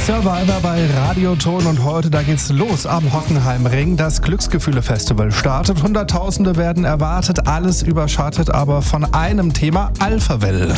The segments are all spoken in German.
Survivor bei Radioton und heute, da geht's los am Hockenheimring. Das Glücksgefühle-Festival startet. Hunderttausende werden erwartet, alles überschattet aber von einem Thema: Alphaville.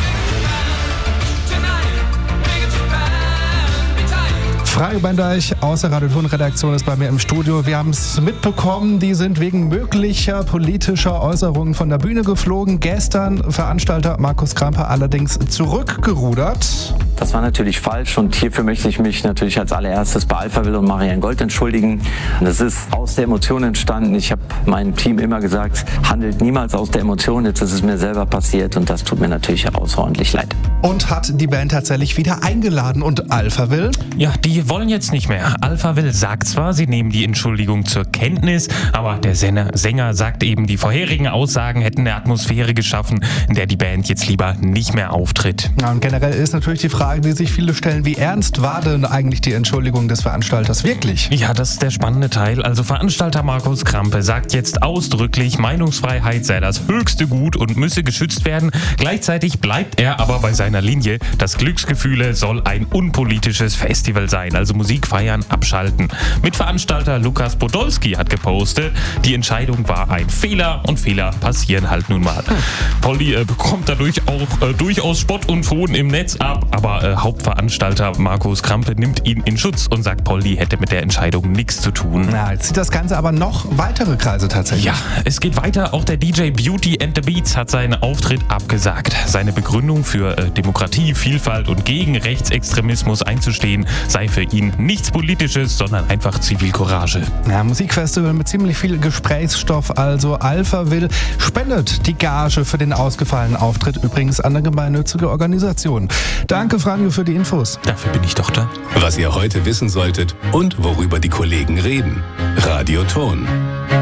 Frage Bendeich aus der Radioton-Redaktion ist bei mir im Studio. Wir haben es mitbekommen, die sind wegen möglicher politischer Äußerungen von der Bühne geflogen. Gestern Veranstalter Markus Krampe allerdings zurückgerudert. Das war natürlich falsch und hierfür möchte ich mich natürlich als allererstes bei Alphaville und Marianne Gold entschuldigen. Das ist aus der Emotion entstanden. Ich habe meinem Team immer gesagt, handelt niemals aus der Emotion. Jetzt ist es mir selber passiert und das tut mir natürlich außerordentlich leid. Und hat die Band tatsächlich wieder eingeladen. Und Alphaville? Ja, die wollen jetzt nicht mehr. Alphaville sagt zwar, sie nehmen die Entschuldigung zur Kenntnis, aber der Sänger sagt eben, die vorherigen Aussagen hätten eine Atmosphäre geschaffen, in der die Band jetzt lieber nicht mehr auftritt. Ja, und generell ist natürlich die Frage, die sich viele stellen, wie ernst war denn eigentlich die Entschuldigung des Veranstalters wirklich? Ja, das ist der spannende Teil. Also Veranstalter Markus Krampe sagt jetzt ausdrücklich, Meinungsfreiheit sei das höchste Gut und müsse geschützt werden. Gleichzeitig bleibt er aber bei seiner Linie, das Glücksgefühle soll ein unpolitisches Festival sein, also Musik feiern, abschalten. Mitveranstalter Lukas Podolski hat gepostet, die Entscheidung war ein Fehler und Fehler passieren halt nun mal. Polly bekommt dadurch auch durchaus Spott und Hohn im Netz ab, aber Hauptveranstalter Markus Krampe nimmt ihn in Schutz und sagt, Polly hätte mit der Entscheidung nichts zu tun. Na, jetzt zieht das Ganze aber noch weitere Kreise tatsächlich. Ja, es geht weiter. Auch der DJ Beauty and the Beats hat seinen Auftritt abgesagt. Seine Begründung für Demokratie, Vielfalt und gegen Rechtsextremismus einzustehen sei für ihn nichts Politisches, sondern einfach Zivilcourage. Ja, Musikfestival mit ziemlich viel Gesprächsstoff, also Alphaville spendet die Gage für den ausgefallenen Auftritt übrigens an eine gemeinnützige Organisation. Danke, Franjo, für die Infos. Dafür bin ich doch da. Was ihr heute wissen solltet und worüber die Kollegen reden. Radioton.